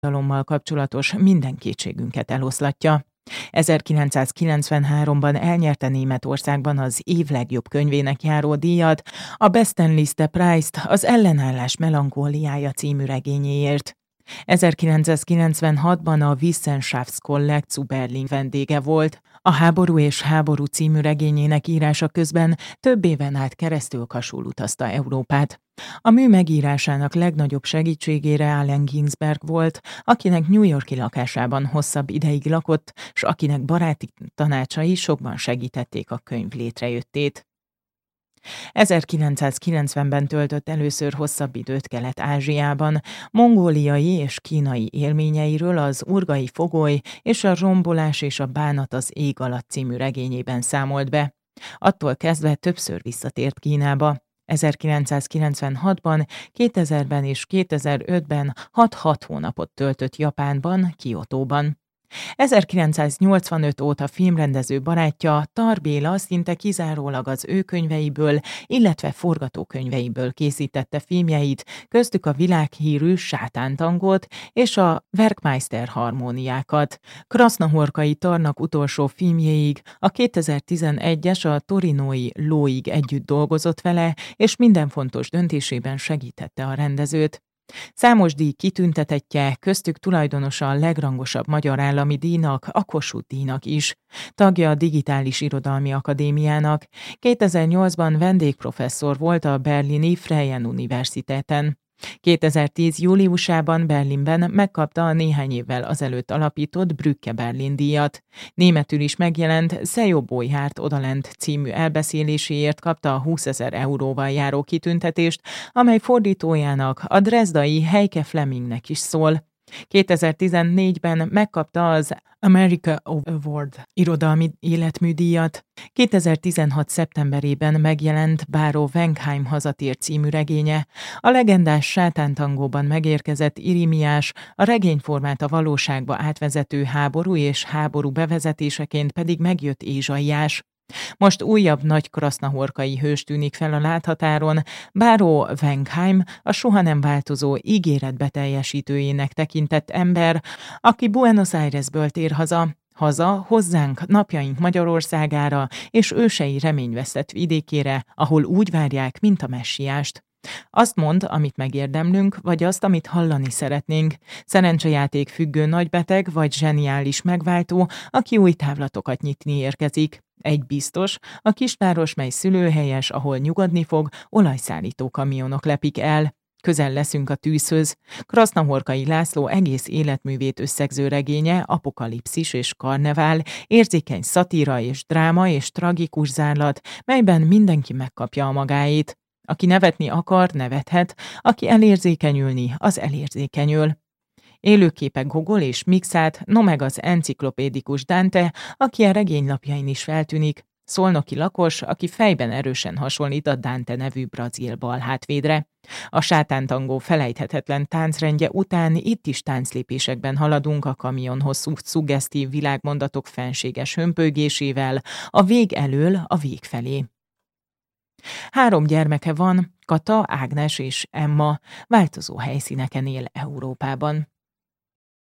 Irodalommal kapcsolatos minden kétségünket eloszlatja. 1993-ban elnyerte Németországban az év legjobb könyvének járó díjat, a Bestenliste Prize-t az Ellenállás melankóliája című regényéért. 1996-ban a Wissenschaftskolleg zu Berlin vendége volt. A Háború és háború című regényének írása közben több éven át keresztül kasul utazta Európát. A mű megírásának legnagyobb segítségére Allen Ginsberg volt, akinek New York-i lakásában hosszabb ideig lakott, s akinek baráti tanácsai sokban segítették a könyv létrejöttét. 1990-ben töltött először hosszabb időt Kelet-Ázsiában, mongóliai és kínai élményeiről az Urgai fogoly és a Rombolás és a bánat az ég alatt című regényében számolt be. Attól kezdve többször visszatért Kínába. 1996-ban, 2000-ben és 2005-ben 6 hónapot töltött Japánban, Kiotóban. 1985 óta filmrendező barátja, Tar Béla szinte kizárólag az ő könyveiből, illetve forgatókönyveiből készítette filmjeit, köztük a világhírű Sátántangot és a Werkmeister harmóniákat. Krasznahorkai Tarnak utolsó filmjéig, a 2011-es a torinói Lóig együtt dolgozott vele, és minden fontos döntésében segítette a rendezőt. Számos díj kitüntetettje, köztük tulajdonosa a legrangosabb magyar állami díjnak, a Kossuth-díjnak is. Tagja a Digitális Irodalmi Akadémiának. 2008-ban vendégprofesszor volt a berlini Freien Universitäten. 2010. júliusában Berlinben megkapta a néhány évvel azelőtt alapított Brücke Berlin díjat. Németül is megjelent Szejo Bolyhárt odalent című elbeszéléséért kapta a 20 000 euróval járó kitüntetést, amely fordítójának, a drezdai Heike Flemingnek is szól. 2014-ben megkapta az America Award irodalmi életműdíjat. 2016. szeptemberében megjelent Báró Wenkheim Hazatér című regénye. A legendás Sátántangóban megérkezett Irimiás, a regényformát a valóságba átvezető háború és háború bevezetéseként pedig megjött Ézsaiás. Most újabb nagy krasznahorkai hős tűnik fel a láthatáron, Báró Wenkheim a soha nem változó ígéretbeteljesítőjének tekintett ember, aki Buenos Airesből tér haza hozzánk, napjaink Magyarországára és ősei reményvesztett vidékére, ahol úgy várják, mint a messiást. Azt mond, amit megérdemlünk, vagy azt, amit hallani szeretnénk. Szerencsejáték függő nagybeteg, vagy zseniális megváltó, aki új távlatokat nyitni érkezik. Egy biztos, a kisváros, mely szülőhelyes, ahol nyugodni fog, olajszállító kamionok lepik el. Közel leszünk a tűzhöz. Krasznahorkai László egész életművét összegző regénye, Apokalipszis és Karnevál, érzékeny szatíra és dráma és tragikus zárlat, melyben mindenki megkapja a magáét. Aki nevetni akar, nevethet, aki elérzékenyülni, az elérzékenyül. Élőképek Gogol és Mixát, no meg az enciklopédikus Dante, aki a regénylapjain is feltűnik, szolnoki lakos, aki fejben erősen hasonlít a Dante nevű brazil balhátvédre. A Sátántangó felejthetetlen táncrendje után itt is tánclépésekben haladunk a kamionhoz szuggesztív világmondatok fenséges hömpölygésével, a vég elől a vég felé. 3 gyermeke van, Kata, Ágnes és Emma, változó helyszíneken él Európában.